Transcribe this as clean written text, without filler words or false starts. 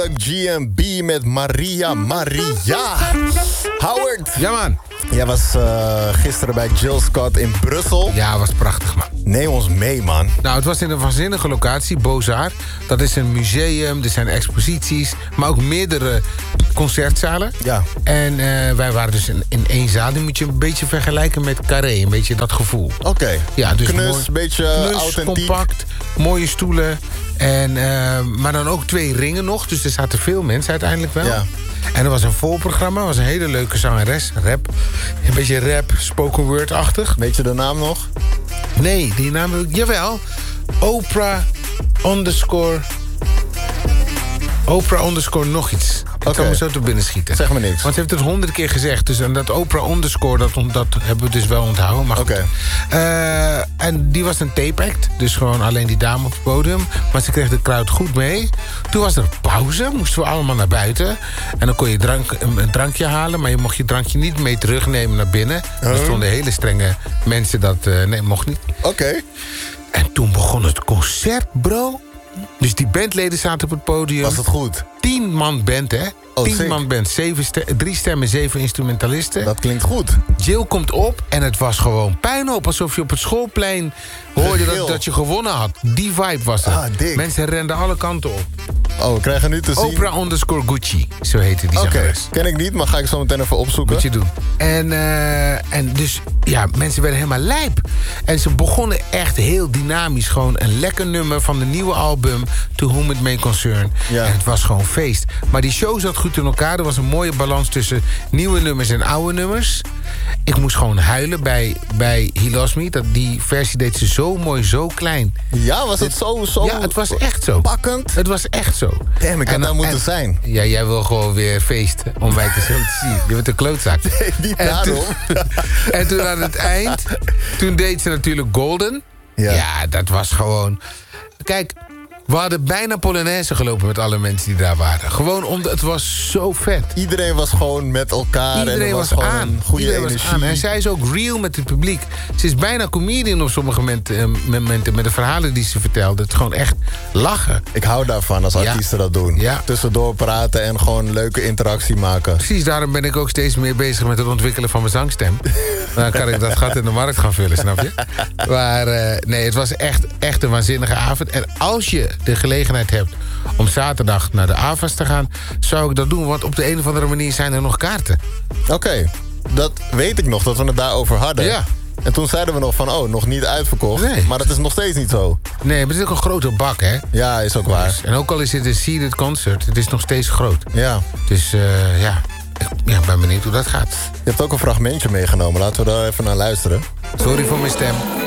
GMB met Maria. Howard. Ja, man. Jij was gisteren bij Jill Scott in Brussel. Ja, was prachtig, man. Neem ons mee, man. Nou, het was in een waanzinnige locatie, Beaux-Arts. Dat is een museum, er zijn exposities, maar ook meerdere concertzalen. Ja. En wij waren dus in één zaal. Die moet je een beetje vergelijken met Carré, een beetje dat gevoel. Oké. Ja, dus knus, mooi, een beetje authentiek. compact, mooie stoelen. En, maar dan ook 2 ringen nog, dus er zaten veel mensen uiteindelijk wel. Ja. En er was een volprogramma, was een hele leuke zangeres, rap. Een beetje rap, spoken word-achtig. Weet je de naam nog? Nee, die naam... Jawel. Oprah underscore nog iets. Ik kan me zo te binnen schieten. Zeg maar niks. Want ze heeft het 100 keer gezegd. Dus en dat Oprah underscore, dat hebben we dus wel onthouden. Maar goed. En die was een tape act. Dus gewoon alleen die dame op het podium. Maar ze kreeg de crowd goed mee. Toen was er pauze. Moesten we allemaal naar buiten. En dan kon je een drankje halen. Maar je mocht je drankje niet mee terugnemen naar binnen. Er stonden hele strenge mensen dat... nee, mocht niet. Oké. En toen begon het concert, bro. Dus die bandleden zaten op het podium. Was het goed? 10-man band, hè? 10-man band. 3 stemmen, 7 instrumentalisten. Dat klinkt goed. Jill komt op en het was gewoon puinhoop. Alsof je op het schoolplein hoorde dat je gewonnen had. Die vibe was het. Dik. Mensen renden alle kanten op. Oh, we krijgen nu te zien... Oprah underscore Gucci, zo heette die zangeres. Ken ik niet, maar ga ik zo meteen even opzoeken. Moet je doen. En dus, ja, mensen werden helemaal lijp. En ze begonnen echt heel dynamisch. Gewoon een lekker nummer van de nieuwe album... To Whom It May Concern. Ja. En het was gewoon feest. Maar die show zat goed in elkaar. Er was een mooie balans tussen nieuwe nummers en oude nummers. Ik moest gewoon huilen bij He Lost Me. Die versie deed ze zo mooi, zo klein. Ja, was het zo... Ja, het was echt zo. Pakkend? Het was echt zo. Damn, ik had daar moeten zijn. Ja, jij wil gewoon weer feesten om mij te zo te zien. Je bent een klootzak. Nee, niet daarom. En toen aan het eind, toen deed ze natuurlijk Golden. Ja, dat was gewoon... Kijk, we hadden bijna Polonaise gelopen met alle mensen die daar waren. Gewoon omdat het was zo vet. Iedereen was gewoon met elkaar. Iedereen en er was gewoon aan. Goede Iedereen energie. was aan. En zij is ook real met het publiek. Ze is bijna comedian op sommige momenten met de verhalen die ze vertelde. Het is gewoon echt lachen. Ik hou daarvan als artiesten dat doen. Ja. Tussendoor praten en gewoon leuke interactie maken. Precies, daarom ben ik ook steeds meer bezig met het ontwikkelen van mijn zangstem. Dan kan ik dat gat in de markt gaan vullen, snap je? Maar nee, het was echt een waanzinnige avond. En als je de gelegenheid hebt om zaterdag naar de AVA's te gaan... zou ik dat doen, want op de een of andere manier zijn er nog kaarten. Oké, dat weet ik nog, dat we het daarover hadden. Ja. En toen zeiden we nog van, nog niet uitverkocht. Nee. Maar dat is nog steeds niet zo. Nee, maar het is ook een grote bak, hè? Ja, is ook waar. En ook al is het een seated concert, het is nog steeds groot. Ja. Dus ik ben benieuwd hoe dat gaat. Je hebt ook een fragmentje meegenomen. Laten we daar even naar luisteren. Sorry voor mijn stem.